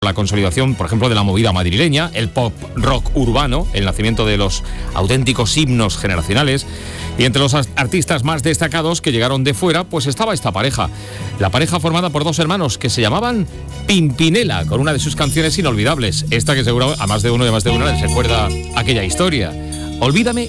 La consolidación, por ejemplo, de la movida madrileña, el pop rock urbano, el nacimiento de los auténticos himnos generacionales. Y entre los artistas más destacados que llegaron de fuera, pues estaba esta pareja. La pareja formada por dos hermanos que se llamaban Pimpinela, con una de sus canciones inolvidables. Esta que seguro a más de uno y a más de una les recuerda aquella historia. Olvídame